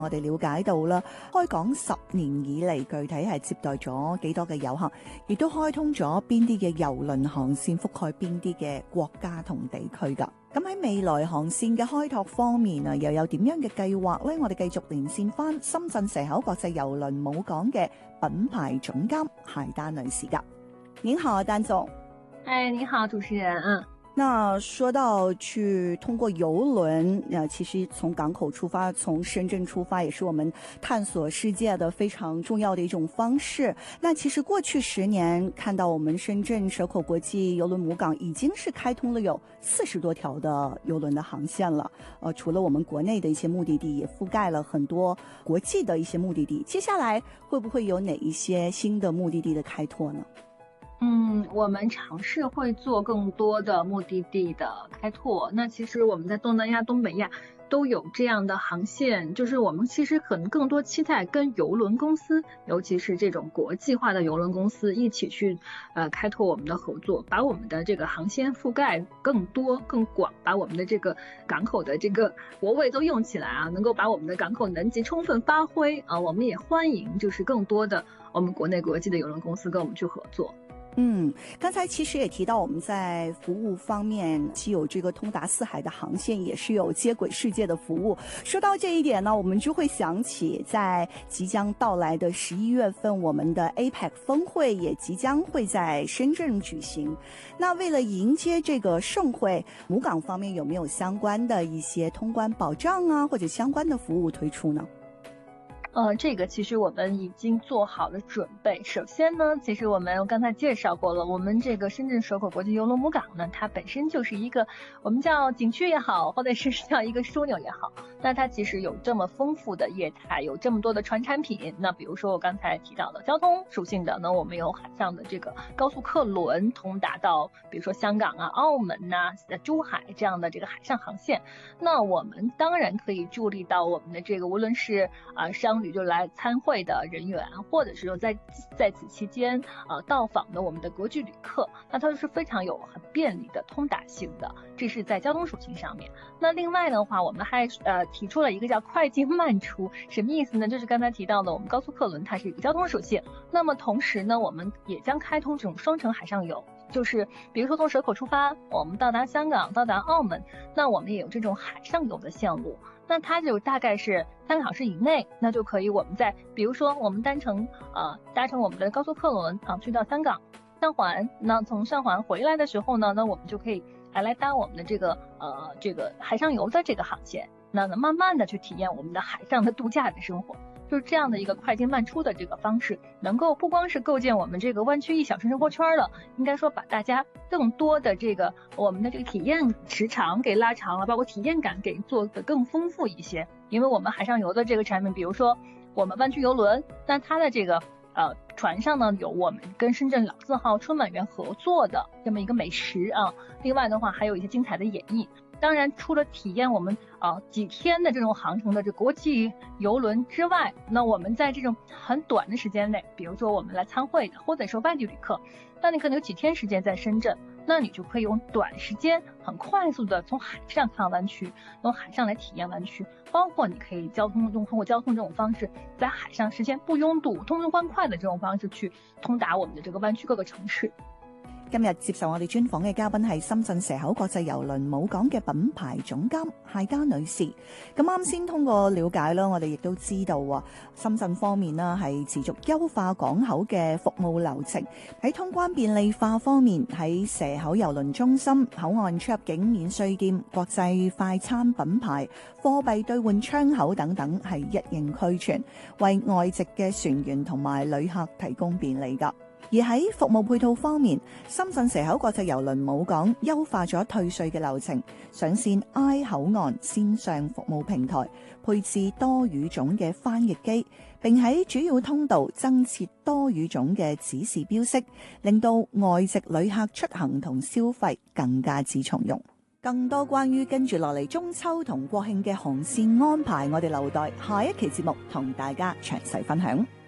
我哋了解到啦，開港10年以嚟，具體係接待咗幾多嘅遊客，亦都開通咗邊啲嘅郵輪航線，覆蓋邊啲嘅國家同地區㗎。咁喺未來航線嘅開拓方面啊，又有點樣嘅計劃呢？我哋繼續連線翻深圳蛇口國際郵輪母港嘅品牌總監謝丹女士㗎。您好，丹總。 你好，主持人。 那說到去通過郵輪，其實從港口出發，從深圳出發，也是我們探索世界的非常重要的一種方式。那其實過去10年，看到我們深圳蛇口國際郵輪母港已經是開通了有40多條的郵輪的航線了。除了我們國內的一些目的地，也覆蓋了很多國際的一些目的地。接下來會不會有哪一些新的目的地的開拓呢？ 我們嘗試會做更多的目的地的開拓。那其實我們在東南亞、東北亞都有這樣的航線，就是我們其實可能更多期待跟郵輪公司，尤其是這種國際化的郵輪公司一起去開拓我們的合作，把我們的這個航線覆蓋更多更廣，把我們的這個港口的這個國位都用起來啊，能夠把我們的港口能級充分發揮啊。我們也歡迎就是更多的我們國內國際的郵輪公司跟我們去合作。 剛才其實也提到我們在服務方面既有這個通達四海的航線，也是有接軌世界的服務。說到這一點呢，我們就會想起在即將到來的11月份，我們的 APEC 峰會也即將會在深圳舉行。那為了迎接這個盛會，母港方面有沒有相關的一些通關保障啊，或者相關的服務推出呢？ 這個其實我們已經做好了準備。首先呢，其實我們剛才介紹過了，我們這個深圳蛇口國際郵輪母港呢，它本身就是一個我們叫景區也好，或者是叫一個樞紐也好，但它其實有這麼豐富的業態，有這麼多的船產品。那比如說我剛才提到的交通屬性的呢，我們有海上的這個高速客輪通達到，比如說香港啊、澳門啊、珠海這樣的這個海上航線。那我們當然可以助力到我們的這個無論是商旅就來參會的人員，或者是說在此期間到訪的我們的國際旅客，那它是非常有很便利的通達性的，這是在交通屬性上面。那另外的話，我們還提出了一個叫快進慢出，什麼意思呢？就是剛才提到的我們高速客輪它是一個交通屬性，那麼同時呢，我們也將開通這種雙程海上遊，就是比如說從蛇口出發，我們到達香港、到達澳門，那我們也有這種海上遊的線路。那它就大概是3個小時以內，那就可以我們在比如說我們搭乘我們的高速客輪去到香港上環，那從上環回來的時候呢，那我們就可以來搭我們的這個海上遊的這個航線，那慢慢的去體驗我們的海上的度假的生活。就是這樣的一個快進慢出的這個方式，能夠不光是構建我們這個灣區1小時生活圈了，應該說把大家更多的這個我們的這個體驗時長給拉長了，包括體驗感給做得更豐富一些。因為我們海上遊的這個產品，比如說我們灣區郵輪，那它的這個船上呢有我們跟深圳老字號春滿園合作的這麼一個美食啊，另外的話還有一些精彩的演繹。當然除了體驗我們幾天的這種航程的這國際郵輪之外，那我們在這種很短的時間內，比如說我們來參會的或者是外地旅客，那你可能有幾天時間在深圳，那你就可以用短時間很快速的從海上看灣區，從海上來體驗灣區，包括你可以通過交通這種方式，在海上實現不擁堵、通通歡快的這種方式去通達我們的這個灣區各個城市。 今日接受我哋專訪嘅嘉賓係深圳蛇口國際郵輪母港嘅品牌總監謝丹女士。咁啱先通過了解啦，我哋亦都知道深圳方面啦係持續優化港口嘅服務流程，喺通關便利化方面，喺蛇口郵輪中心、口岸出入境免稅店、國際快餐品牌、貨幣兌換窗口等等係一應俱全，為外籍嘅船員同埋旅客提供便利㗎。而喺服務配套方面，深圳蛇口國際郵輪母港優化咗退稅嘅流程，上線 I 口岸線上服務平台，配置多語種嘅翻譯機，並喺主要通道增設多語種嘅指示標識，令到外籍旅客出行同消費更加之從容。更多關於跟住落嚟中秋同國慶嘅航線安排，我哋留待下一期節目同大家詳細分享。